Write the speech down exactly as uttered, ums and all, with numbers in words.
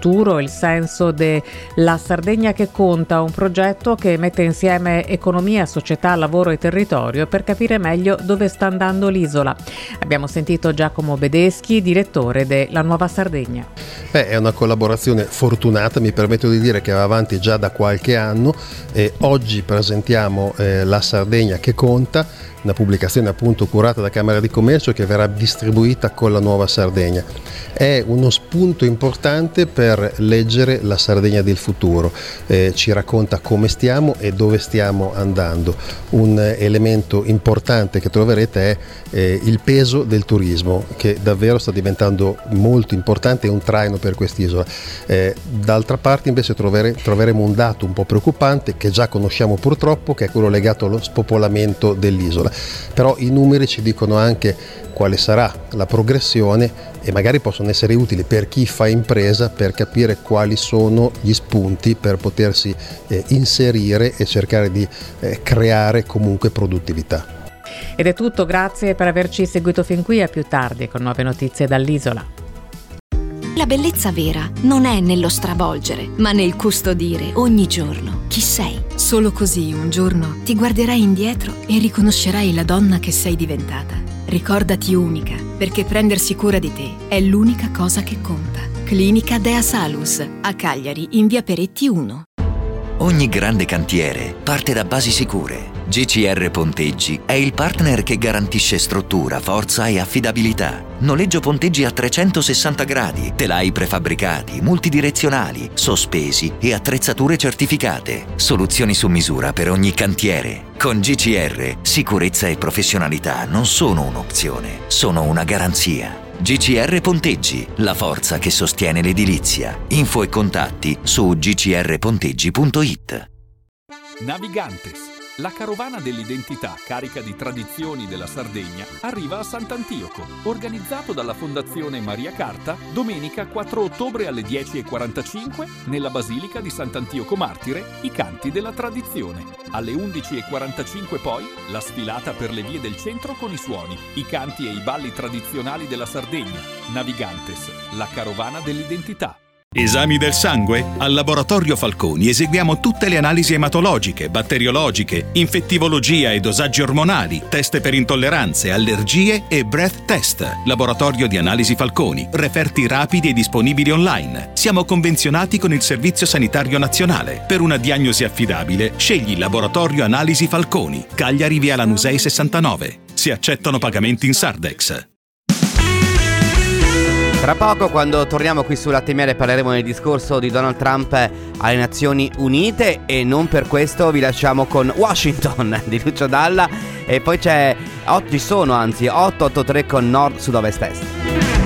futuro, il senso della Sardegna che conta, un progetto che mette insieme economia, società, lavoro e territorio per capire meglio dove sta andando l'isola. Abbiamo sentito Giacomo Bedeschi, direttore della Nuova Sardegna. Beh, è una collaborazione fortunata, mi permetto di dire che va avanti già da qualche anno e oggi presentiamo eh, La Sardegna che conta, una pubblicazione appunto curata da Camera di Commercio che verrà distribuita con la Nuova Sardegna. È uno spunto importante per leggere la Sardegna del futuro, eh, ci racconta come stiamo e dove stiamo andando. Un elemento importante che troverete è eh, il peso del turismo, che davvero sta diventando molto importante e un traino per quest'isola. Eh, d'altra parte invece trovere, troveremo un dato un po' preoccupante che già conosciamo purtroppo, che è quello legato allo spopolamento dell'isola. Però i numeri ci dicono anche quale sarà la progressione e magari possono essere utili per chi fa impresa per capire quali sono gli spunti per potersi eh, inserire e cercare di eh, creare comunque produttività. Ed è tutto, grazie per averci seguito fin qui, a più tardi con nuove notizie dall'isola. La bellezza vera non è nello stravolgere, ma nel custodire ogni giorno chi sei. Solo così un giorno ti guarderai indietro e riconoscerai la donna che sei diventata. Ricordati unica, perché prendersi cura di te è l'unica cosa che conta. Clinica Dea Salus, a Cagliari, in via Peretti uno. Ogni grande cantiere parte da basi sicure. G C R Ponteggi è il partner che garantisce struttura, forza e affidabilità. Noleggio ponteggi a trecentosessanta gradi, telai prefabbricati, multidirezionali, sospesi e attrezzature certificate. Soluzioni su misura per ogni cantiere. Con G C R, sicurezza e professionalità non sono un'opzione, sono una garanzia. G C R Ponteggi, la forza che sostiene l'edilizia. Info e contatti su g c r ponteggi punto i t. Navigantes, la carovana dell'identità carica di tradizioni della Sardegna, arriva a Sant'Antioco. Organizzato dalla Fondazione Maria Carta, domenica quattro ottobre alle dieci e quarantacinque, nella Basilica di Sant'Antioco Martire, i canti della tradizione. Alle undici e quarantacinque poi, la sfilata per le vie del centro con i suoni, i canti e i balli tradizionali della Sardegna. Navigantes, la carovana dell'identità. Esami del sangue? Al Laboratorio Falconi eseguiamo tutte le analisi ematologiche, batteriologiche, infettivologia e dosaggi ormonali, test per intolleranze, allergie e breath test. Laboratorio di Analisi Falconi, referti rapidi e disponibili online. Siamo convenzionati con il Servizio Sanitario Nazionale. Per una diagnosi affidabile, scegli Laboratorio Analisi Falconi, Cagliari via Lanusei sessantanove. Si accettano pagamenti in Sardex. Tra poco, quando torniamo qui su Latte Miele, parleremo del discorso di Donald Trump alle Nazioni Unite e non per questo vi lasciamo con Washington di Lucio Dalla e poi c'è, oggi sono anzi otto otto tre con Nord Sud Ovest Est.